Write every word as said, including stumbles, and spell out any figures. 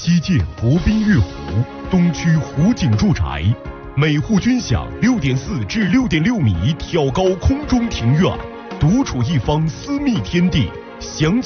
西建国宾悦湖，东区湖景住宅，每户均享六点四至六点六米挑高空中庭院，独处一方私密天地。详